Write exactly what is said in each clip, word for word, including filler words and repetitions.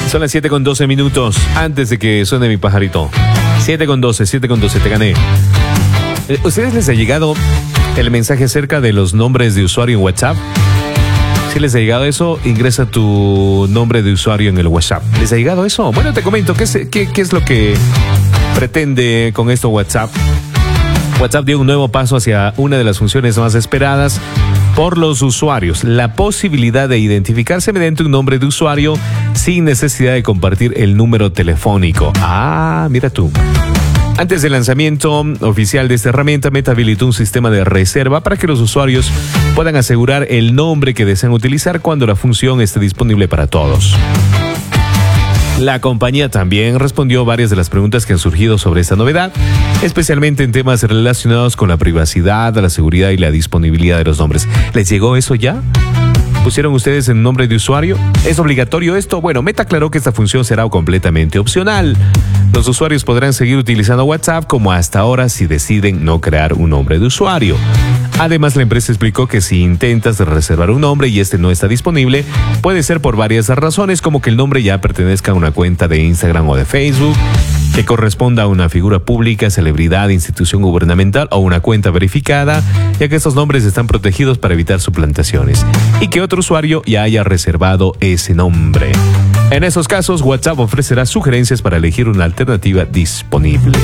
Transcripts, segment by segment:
Son las siete con doce minutos antes de que suene mi pajarito. siete con doce, siete con doce, te gané. ¿Ustedes les ha llegado el mensaje acerca de los nombres de usuario en WhatsApp? Si les ha llegado eso, ingresa tu nombre de usuario en el WhatsApp. ¿Les ha llegado eso? Bueno, te comento, ¿qué es, qué, qué es lo que pretende con esto WhatsApp? WhatsApp dio un nuevo paso hacia una de las funciones más esperadas por los usuarios, la posibilidad de identificarse mediante un nombre de usuario sin necesidad de compartir el número telefónico. Ah, mira tú. Antes del lanzamiento oficial de esta herramienta, Meta habilitó un sistema de reserva para que los usuarios puedan asegurar el nombre que desean utilizar cuando la función esté disponible para todos. La compañía también respondió varias de las preguntas que han surgido sobre esta novedad, especialmente en temas relacionados con la privacidad, la seguridad y la disponibilidad de los nombres. ¿Les llegó eso ya? ¿Pusieron ustedes el nombre de usuario? ¿Es obligatorio esto? Bueno, Meta aclaró que esta función será completamente opcional. Los usuarios podrán seguir utilizando WhatsApp como hasta ahora si deciden no crear un nombre de usuario. Además, la empresa explicó que si intentas reservar un nombre y este no está disponible, puede ser por varias razones, como que el nombre ya pertenezca a una cuenta de Instagram o de Facebook, que corresponda a una figura pública, celebridad, institución gubernamental o una cuenta verificada, ya que estos nombres están protegidos para evitar suplantaciones, y que otro usuario ya haya reservado ese nombre. En esos casos, WhatsApp ofrecerá sugerencias para elegir una alternativa disponible.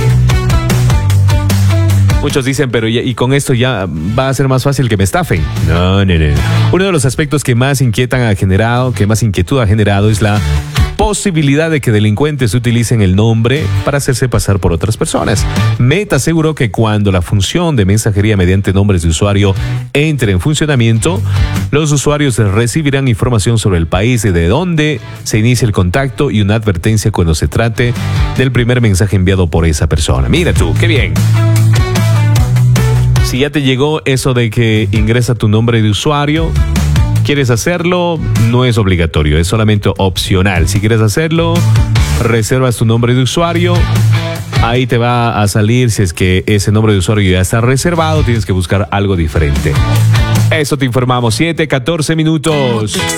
Muchos dicen, pero ya, y con esto ya va a ser más fácil que me estafen. No, no, no. Uno de los aspectos que más inquietan ha generado, que más inquietud ha generado es la posibilidad de que delincuentes utilicen el nombre para hacerse pasar por otras personas. Meta aseguró que cuando la función de mensajería mediante nombres de usuario entre en funcionamiento, los usuarios recibirán información sobre el país de donde se inicia el contacto y una advertencia cuando se trate del primer mensaje enviado por esa persona. Mira tú, qué bien. Si ya te llegó eso de que ingresa tu nombre de usuario, ¿quieres hacerlo? No es obligatorio, es solamente opcional. Si quieres hacerlo, reservas tu nombre de usuario. Ahí te va a salir si es que ese nombre de usuario ya está reservado, tienes que buscar algo diferente. Eso te informamos, siete, catorce minutos.